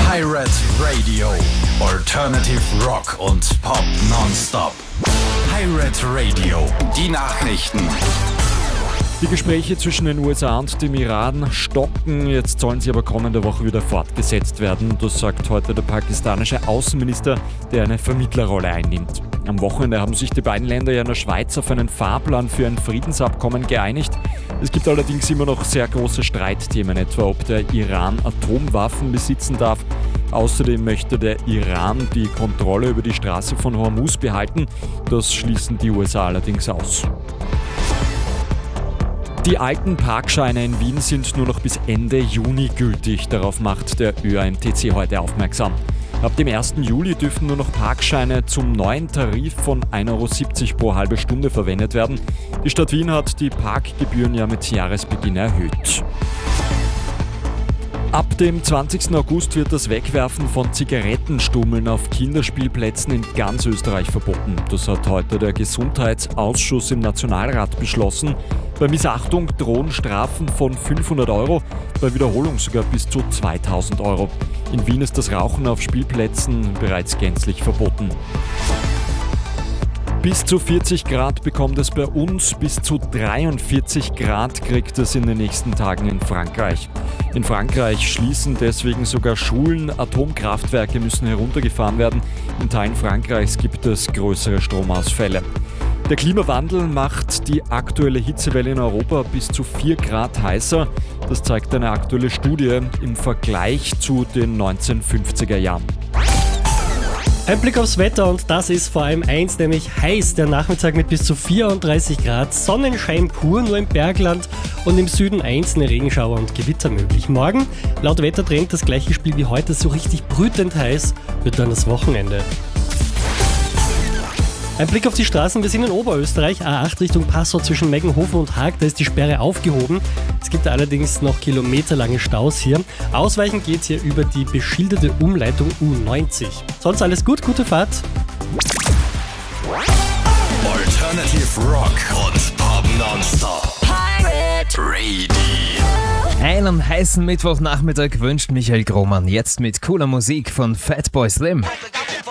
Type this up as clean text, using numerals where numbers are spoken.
Pirate Radio. Alternative Rock und Pop nonstop. Pirate Radio. Die Nachrichten. Die Gespräche zwischen den USA und dem Iran stocken, jetzt sollen sie aber kommende Woche wieder fortgesetzt werden. Das sagt heute der pakistanische Außenminister, der eine Vermittlerrolle einnimmt. Am Wochenende haben sich die beiden Länder ja in der Schweiz auf einen Fahrplan für ein Friedensabkommen geeinigt. Es gibt allerdings immer noch sehr große Streitthemen, etwa ob der Iran Atomwaffen besitzen darf. Außerdem möchte der Iran die Kontrolle über die Straße von Hormuz behalten. Das schließen die USA allerdings aus. Die alten Parkscheine in Wien sind nur noch bis Ende Juni gültig. Darauf macht der ÖAMTC heute aufmerksam. Ab dem 1. Juli dürfen nur noch Parkscheine zum neuen Tarif von 1,70 € pro halbe Stunde verwendet werden. Die Stadt Wien hat die Parkgebühren ja mit Jahresbeginn erhöht. Ab dem 20. August wird das Wegwerfen von Zigarettenstummeln auf Kinderspielplätzen in ganz Österreich verboten. Das hat heute der Gesundheitsausschuss im Nationalrat beschlossen. Bei Missachtung drohen Strafen von 500 €, bei Wiederholung sogar bis zu 2000 €. In Wien ist das Rauchen auf Spielplätzen bereits gänzlich verboten. Bis zu 40 Grad bekommt es bei uns, bis zu 43 Grad kriegt es in den nächsten Tagen in Frankreich. In Frankreich schließen deswegen sogar Schulen, Atomkraftwerke müssen heruntergefahren werden. In Teilen Frankreichs gibt es größere Stromausfälle. Der Klimawandel macht die aktuelle Hitzewelle in Europa bis zu 4 Grad heißer. Das zeigt eine aktuelle Studie im Vergleich zu den 1950er Jahren. Ein Blick aufs Wetter und das ist vor allem eins, nämlich heiß. Der Nachmittag mit bis zu 34 Grad, Sonnenschein pur, nur im Bergland und im Süden einzelne Regenschauer und Gewitter möglich. Morgen, laut Wettertrend, das gleiche Spiel wie heute, so richtig brütend heiß wird dann das Wochenende. Ein Blick auf die Straßen, wir sind in Oberösterreich, A8 Richtung Passau zwischen Meggenhofen und Haag, da ist die Sperre aufgehoben. Es gibt allerdings noch kilometerlange Staus hier. Ausweichen geht's hier über die beschilderte Umleitung U90. Sonst alles gut, gute Fahrt. Alternative Rock und Pop nonstop. Pirate Radio. Einen heißen Mittwochnachmittag wünscht Michael Grohmann jetzt mit cooler Musik von Fatboy Slim.